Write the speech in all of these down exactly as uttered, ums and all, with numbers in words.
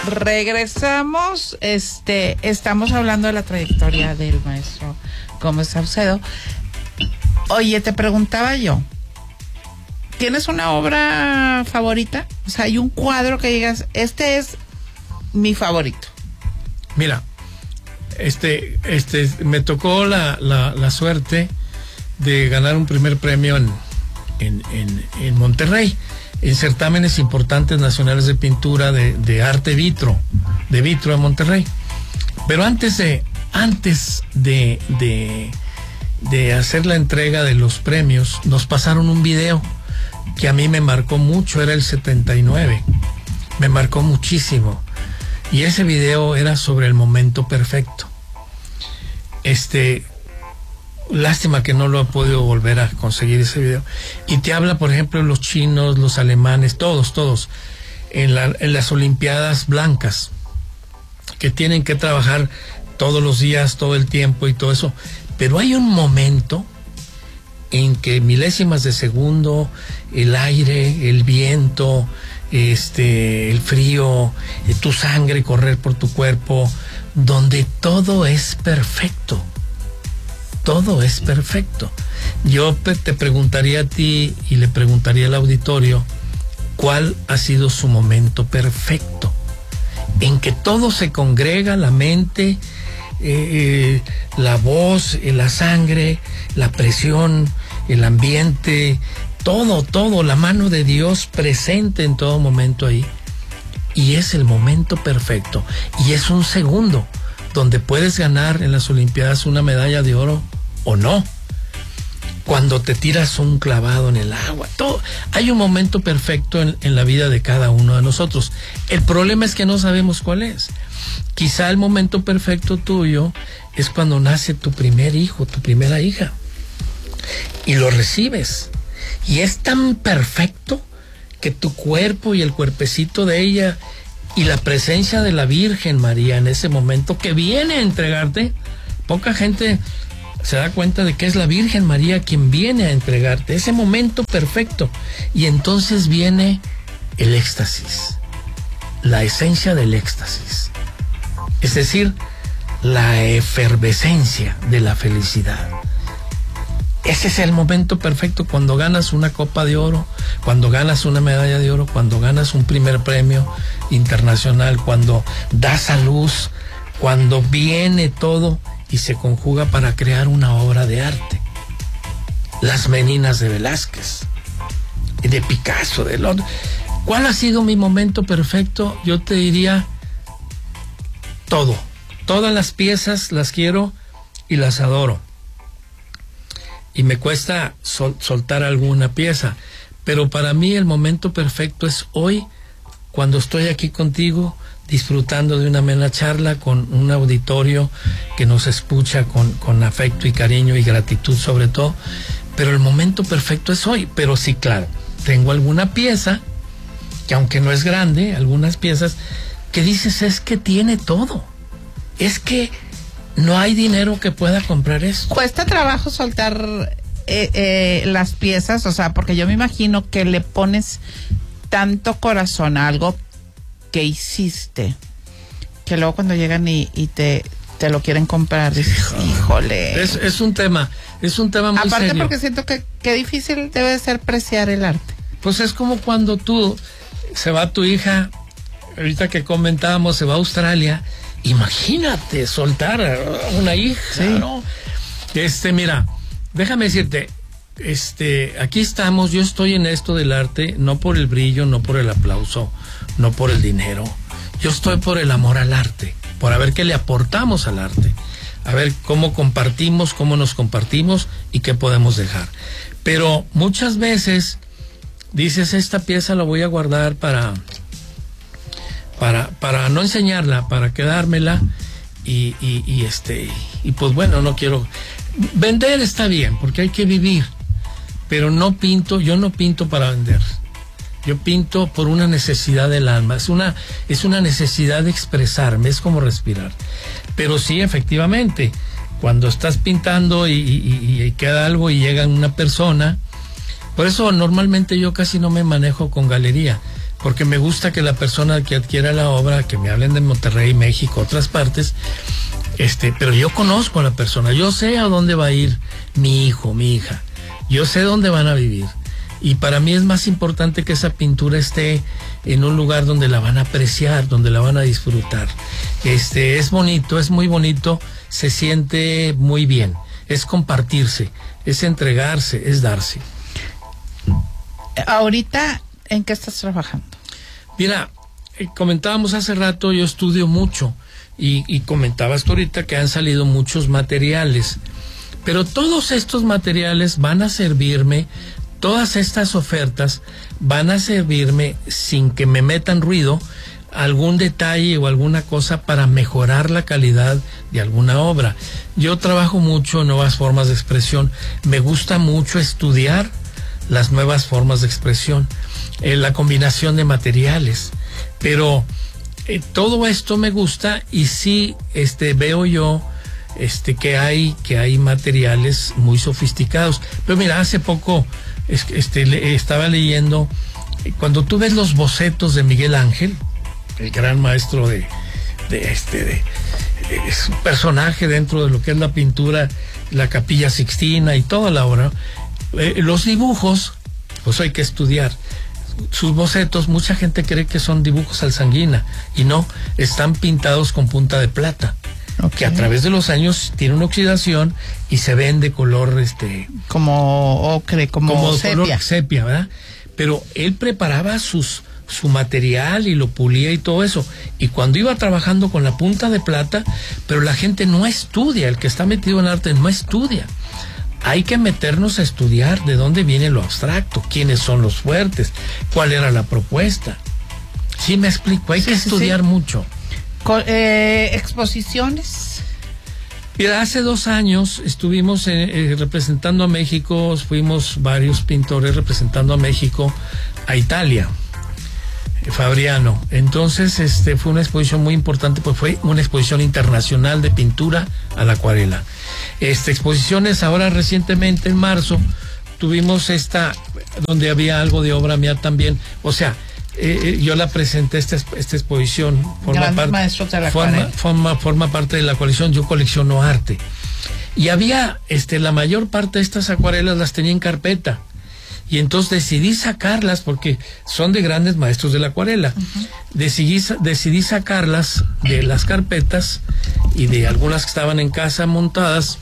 Regresamos, este, estamos hablando de la trayectoria del maestro Gómez Saucedo. Oye, te preguntaba yo, ¿tienes una obra favorita? O sea, hay un cuadro que digas, este es mi favorito. Mira, este, este, me tocó la, la, la suerte de ganar un primer premio en, en, en, en Monterrey, en certámenes importantes nacionales de pintura de, de arte vitro, de vitro en Monterrey. Pero antes de, antes de, de, de hacer la entrega de los premios, nos pasaron un video que a mí me marcó mucho, era el setenta y nueve, me marcó muchísimo. Y ese video era sobre el momento perfecto. Este, lástima que no lo he podido volver a conseguir ese video. Y te habla, por ejemplo, los chinos, los alemanes, todos, todos, en, la, en las Olimpiadas blancas, que tienen que trabajar todos los días, todo el tiempo y todo eso. Pero hay un momento en que milésimas de segundo, el aire, el viento, este, el frío, eh, tu sangre correr por tu cuerpo, donde todo es perfecto. Todo es perfecto. Yo te preguntaría a ti y le preguntaría al auditorio, ¿cuál ha sido su momento perfecto? En que todo se congrega, la mente, eh, la voz, eh, la sangre, la presión, el ambiente, todo, todo, la mano de Dios presente en todo momento ahí. Y es el momento perfecto. Y es un segundo donde puedes ganar en las Olimpiadas una medalla de oro o no. Cuando te tiras un clavado en el agua, todo. Hay un momento perfecto en, en la vida de cada uno de nosotros. El problema es que no sabemos cuál es. Quizá el momento perfecto tuyo es cuando nace tu primer hijo, tu primera hija, y lo recibes. Y es tan perfecto que tu cuerpo y el cuerpecito de ella y la presencia de la Virgen María en ese momento que viene a entregarte, poca gente se da cuenta de que es la Virgen María quien viene a entregarte ese momento perfecto. Y entonces viene el éxtasis, la esencia del éxtasis, es decir, la efervescencia de la felicidad. Ese es el momento perfecto, cuando ganas una copa de oro, cuando ganas una medalla de oro, cuando ganas un primer premio internacional, cuando das a luz, cuando viene todo y se conjuga para crear una obra de arte. Las Meninas de Velázquez, de Picasso, de Londres. ¿Cuál ha sido mi momento perfecto? Yo te diría todo. Todas las piezas las quiero y las adoro. Y me cuesta sol, soltar alguna pieza, pero para mí el momento perfecto es hoy, cuando estoy aquí contigo, disfrutando de una amena charla con un auditorio que nos escucha con, con afecto y cariño y gratitud sobre todo. Pero el momento perfecto es hoy. Pero sí, claro, tengo alguna pieza que, aunque no es grande, algunas piezas que dices, es que tiene todo, es que no hay dinero que pueda comprar esto. Cuesta trabajo soltar eh, eh, las piezas, o sea, porque yo me imagino que le pones tanto corazón a algo que hiciste, que luego cuando llegan y, y te, te lo quieren comprar, dices, híjole. Es, es un tema, es un tema muy Aparte serio. Porque siento que, que difícil debe ser apreciar el arte. Pues es como cuando tú, se va tu hija, ahorita que comentábamos, se va a Australia. Imagínate soltar a una hija, sí, ¿no? Este, mira, déjame decirte, este, aquí estamos, yo estoy en esto del arte, no por el brillo, no por el aplauso, no por el dinero. Yo estoy por el amor al arte, por a ver qué le aportamos al arte, a ver cómo compartimos, cómo nos compartimos y qué podemos dejar. Pero muchas veces dices, esta pieza la voy a guardar para... Para, para no enseñarla, para quedármela y, y, y este y pues bueno, no quiero vender, está bien porque hay que vivir, pero no pinto, yo no pinto para vender, yo pinto por una necesidad del alma, es una, es una necesidad de expresarme, es como respirar. Pero sí, efectivamente, cuando estás pintando y, y, y queda algo y llega una persona, por eso normalmente yo casi no me manejo con galería. porque me gusta que la persona que adquiera la obra, que me hablen de Monterrey, México, otras partes, este, pero yo conozco a la persona, yo sé a dónde va a ir mi hijo, mi hija, yo sé dónde van a vivir. Y para mí es más importante que esa pintura esté en un lugar donde la van a apreciar, donde la van a disfrutar. Este, es bonito, es muy bonito, se siente muy bien. Es compartirse, es entregarse, es darse. Ahorita, ¿en qué estás trabajando? Mira, eh, comentábamos hace rato, yo estudio mucho y, y comentabas tú ahorita que han salido muchos materiales, pero todos estos materiales van a servirme. Todas estas ofertas van a servirme sin que me metan ruido, algún detalle o alguna cosa para mejorar la calidad de alguna obra. Yo trabajo mucho en nuevas formas de expresión. Me gusta mucho estudiar las nuevas formas de expresión, eh, la combinación de materiales. Pero eh, todo esto me gusta y sí este, veo yo este, que hay, que hay materiales muy sofisticados. Pero mira, hace poco... Este, le, estaba leyendo, cuando tú ves los bocetos de Miguel Ángel, el gran maestro de, de este, de, es un personaje dentro de lo que es la pintura, la Capilla Sixtina y toda la obra, eh, los dibujos, pues hay que estudiar. Sus bocetos, mucha gente cree que son dibujos al sanguina, y no, están pintados con punta de plata. Okay. Que a través de los años tiene una oxidación y se ven de color este como ocre, como, como sepia. color sepia, ¿verdad? Pero él preparaba sus su material y lo pulía y todo eso, y cuando iba trabajando con la punta de plata, pero la gente no estudia, el que está metido en arte no estudia. Hay que meternos a estudiar de dónde viene lo abstracto, quiénes son los fuertes, cuál era la propuesta. Sí me explico, hay sí, que sí, estudiar sí. mucho. Eh, exposiciones. Mira, hace dos años estuvimos eh, eh, representando a México, fuimos varios pintores representando a México a Italia, eh, Fabriano. Entonces, este fue una exposición muy importante, pues fue una exposición internacional de pintura a la acuarela. Este, exposiciones ahora recientemente en marzo tuvimos esta donde había algo de obra mía también, o sea. Eh, yo la presenté esta, esta exposición forma, part, de la forma, forma, forma parte de la colección. Yo colecciono arte y había este la mayor parte de estas acuarelas las tenía en carpeta, y entonces decidí sacarlas porque son de grandes maestros de la acuarela. Uh-huh. decidí, decidí sacarlas de las carpetas y de algunas que estaban en casa montadas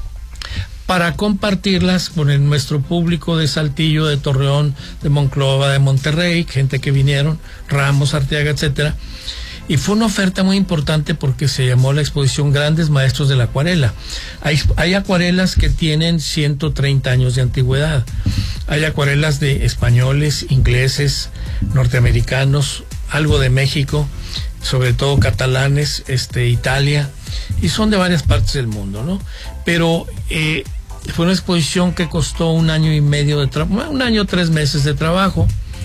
para compartirlas con el, nuestro público de Saltillo, de Torreón, de Monclova, de Monterrey, gente que vinieron, Ramos, Arteaga, etcétera. Y fue una oferta muy importante porque se llamó la exposición Grandes Maestros de la Acuarela. Hay, hay acuarelas que tienen ciento treinta años de antigüedad. Hay acuarelas de españoles, ingleses, norteamericanos, algo de México, sobre todo catalanes, este, Italia, y son de varias partes del mundo, ¿no? Pero eh, fue una exposición que costó un año y medio de trabajo, un año, tres meses de trabajo,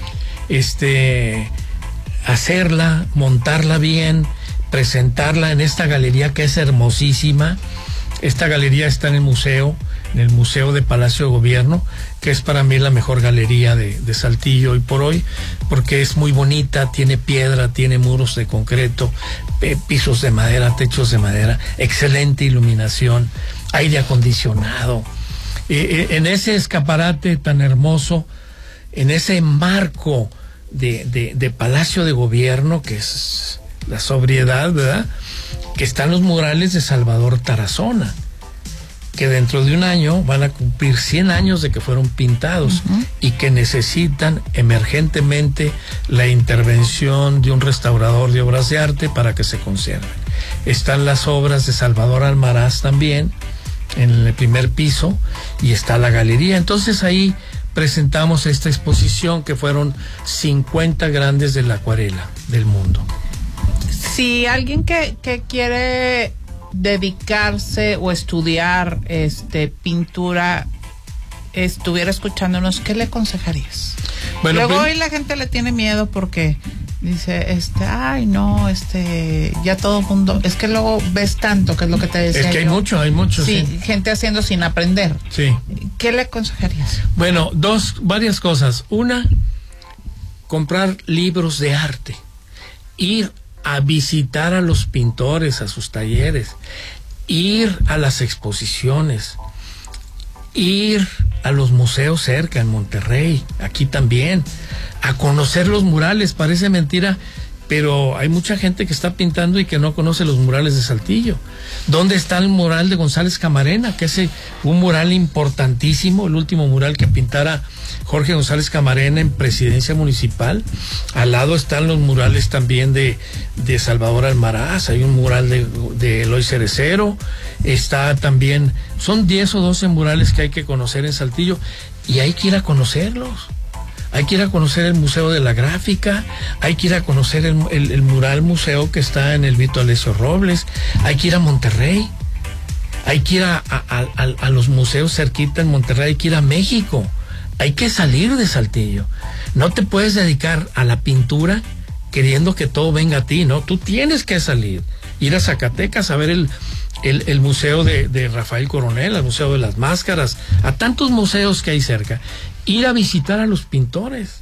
este, hacerla, montarla bien, presentarla en esta galería que es hermosísima. Esta galería está en el museo, en el Museo de Palacio de Gobierno, que es para mí la mejor galería de, de Saltillo hoy por hoy, porque es muy bonita, tiene piedra, tiene muros de concreto, eh, pisos de madera, techos de madera, excelente iluminación, aire acondicionado. Eh, eh, en ese escaparate tan hermoso, en ese marco de, de, de Palacio de Gobierno, que es la sobriedad, ¿verdad?, que están los murales de Salvador Tarazona, que dentro de un año van a cumplir cien años de que fueron pintados. Uh-huh. Y que necesitan emergentemente la intervención de un restaurador de obras de arte para que se conserven. Están las obras de Salvador Almaraz también en el primer piso, y está la galería. Entonces ahí presentamos esta exposición, que fueron cincuenta grandes de la acuarela del mundo. Si alguien que, que quiere dedicarse o estudiar este pintura estuviera escuchándonos, ¿qué le aconsejarías? Bueno, luego hoy la gente le tiene miedo porque dice, este, ay no, este, ya todo el mundo, es que luego ves tanto, que es lo que te decía. Es que hay yo. mucho, hay mucho. Sí, sí, gente haciendo sin aprender. Sí. ¿Qué le aconsejarías? Bueno, dos, varias cosas. Una, comprar libros de arte, ir a visitar a los pintores, a sus talleres, ir a las exposiciones, ir a los museos cerca, en Monterrey, aquí también, a conocer los murales. Parece mentira, pero hay mucha gente que está pintando y que no conoce los murales de Saltillo. ¿Dónde está el mural de González Camarena? Que es un mural importantísimo, el último mural que pintara Jorge González Camarena en Presidencia Municipal. Al lado están los murales también de, de Salvador Almaraz, hay un mural de, de Eloy Cerecero, está también, son diez o doce murales que hay que conocer en Saltillo, y hay que ir a conocerlos. Hay que ir a conocer el Museo de la Gráfica, hay que ir a conocer el, el, el mural museo que está en el Vito Alessio Robles, hay que ir a Monterrey, hay que ir a, a, a, a los museos cerquita en Monterrey, hay que ir a México, hay que salir de Saltillo. No te puedes dedicar a la pintura queriendo que todo venga a ti, ¿no? Tú tienes que salir, ir a Zacatecas a ver el, el, el museo de, de Rafael Coronel, el Museo de las Máscaras, a tantos museos que hay cerca. Ir a visitar a los pintores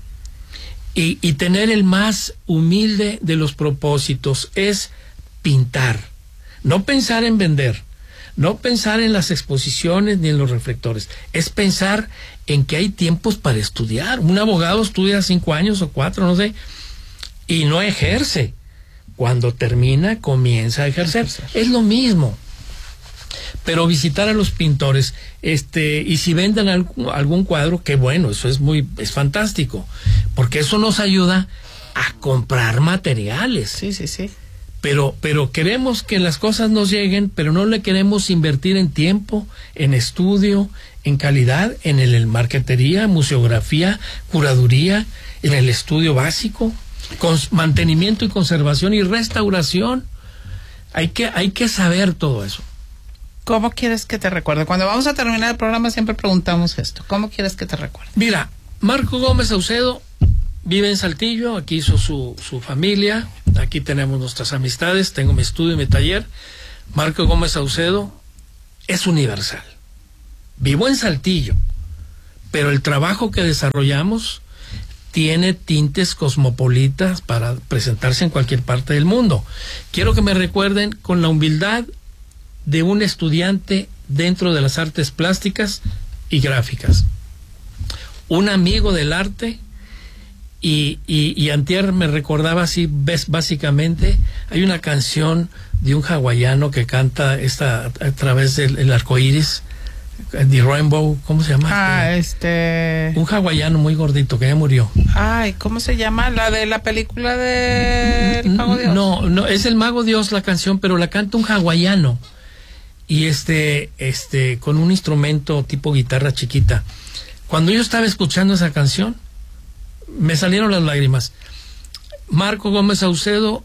y, y tener el más humilde de los propósitos es pintar, no pensar en vender, no pensar en las exposiciones ni en los reflectores, es pensar en que hay tiempos para estudiar. Un abogado estudia cinco años o cuatro, no sé, y no ejerce. Cuando termina, comienza a ejercer. Es lo mismo. Pero visitar a los pintores, este, y si venden algún, algún cuadro, qué bueno, eso es muy, es fantástico, porque eso nos ayuda a comprar materiales. Sí, sí, sí. Pero, pero queremos que las cosas nos lleguen, pero no le queremos invertir en tiempo, en estudio, en calidad, en el, el marquetería, museografía, curaduría, en el estudio básico, con mantenimiento y conservación y restauración. Hay que, hay que saber todo eso. ¿Cómo quieres que te recuerde? Cuando vamos a terminar el programa siempre preguntamos esto. ¿Cómo quieres que te recuerde? Mira, Marco Gómez Saucedo vive en Saltillo, aquí hizo su, su familia, aquí tenemos nuestras amistades, tengo mi estudio y mi taller. Marco Gómez Saucedo es universal. Vivo en Saltillo, pero el trabajo que desarrollamos tiene tintes cosmopolitas para presentarse en cualquier parte del mundo. Quiero que me recuerden con la humildad de un estudiante dentro de las artes plásticas y gráficas, un amigo del arte, y, y, y antier me recordaba así, ves, básicamente, hay una canción de un hawaiano que canta esta a través del el arco iris, The Rainbow, ¿cómo se llama? Ah, este... Un hawaiano muy gordito que ya murió. Ay, ¿cómo se llama? La de la película de El Mago Dios. No, no, es El Mago Dios la canción, pero la canta un hawaiano. Y este, este, con un instrumento tipo guitarra chiquita. Cuando yo estaba escuchando esa canción, me salieron las lágrimas. Marco Gómez Saucedo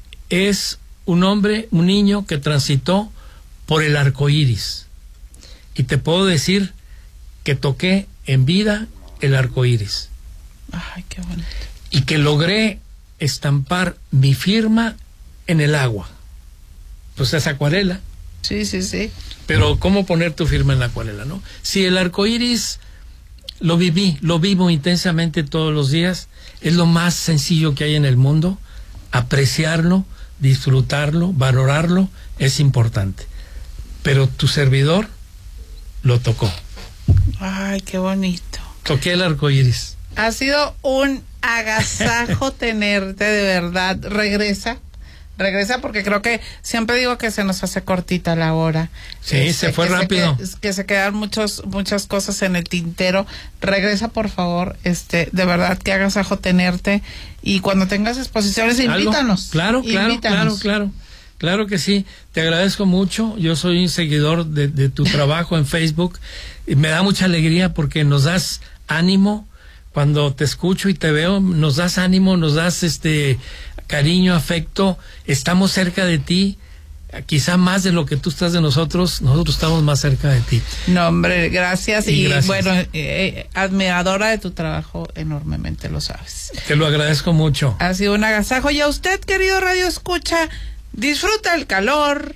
es un hombre, un niño que transitó por el arco iris. Y te puedo decir que toqué en vida el arco iris. Ay, qué bonito. Y que logré estampar mi firma en el agua. Pues es acuarela. Sí, sí, sí. Pero ¿cómo poner tu firma en la acuarela, no? Si el arco iris lo viví, lo vivo intensamente todos los días, es lo más sencillo que hay en el mundo. Apreciarlo, disfrutarlo, valorarlo, es importante. Pero tu servidor lo tocó. Ay, qué bonito. Toqué el arco iris. Ha sido un agasajo tenerte, de verdad. Regresa. Regresa, porque creo que siempre digo que se nos hace cortita la hora. Sí, este, se fue que rápido. Se, que, que se quedan muchos, muchas cosas en el tintero. Regresa, por favor. Este, de verdad, que agasajo tenerte. Y cuando tengas exposiciones, ¿Algo? invítanos. Claro, claro, invítanos. claro, claro. Claro que sí. Te agradezco mucho. Yo soy un seguidor de, de tu trabajo en Facebook. Y me da mucha alegría porque nos das ánimo. Cuando te escucho y te veo, nos das ánimo, nos das este cariño, afecto. Estamos cerca de ti, quizá más de lo que tú estás de nosotros. Nosotros estamos más cerca de ti. No, hombre, gracias. Y, y gracias. bueno, eh, admiradora de tu trabajo enormemente, lo sabes. Te lo agradezco mucho. Ha sido un agasajo. Y a usted, querido Radio Escucha, disfruta el calor,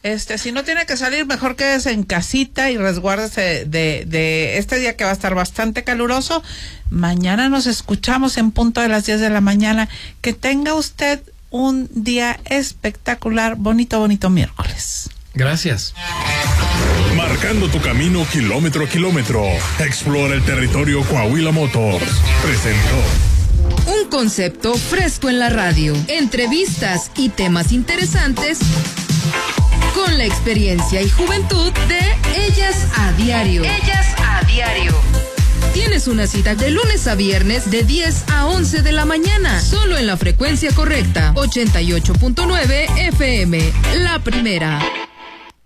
Este, si no tiene que salir, mejor quédese en casita y resguárdese de, de este día que va a estar bastante caluroso. Mañana nos escuchamos en punto de las diez de la mañana. Que tenga usted un día espectacular, bonito, bonito miércoles. Gracias. Marcando tu camino kilómetro a kilómetro. Explora el territorio Coahuila Motors. Presentó un concepto fresco en la radio. Entrevistas y temas interesantes con la experiencia y juventud de Ellas a Diario. Ellas a Diario. Tienes una cita de lunes a viernes de diez a once de la mañana, solo en la frecuencia correcta, ochenta y ocho punto nueve F M, la primera.